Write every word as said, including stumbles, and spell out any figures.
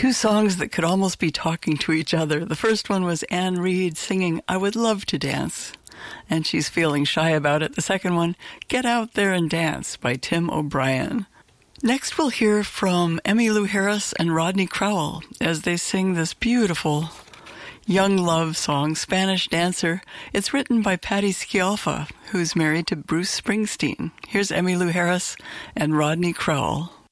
Two songs that could almost be talking to each other. The first one was Anne Reid singing I Would Love to Dance, and she's feeling shy about it. The second one, Get Out There and Dance by Tim O'Brien. Next we'll hear from Emmylou Harris and Rodney Crowell as they sing this beautiful young love song, Spanish Dancer. It's written by Patti Scialfa, who's married to Bruce Springsteen. Here's Emmylou Harris and Rodney Crowell.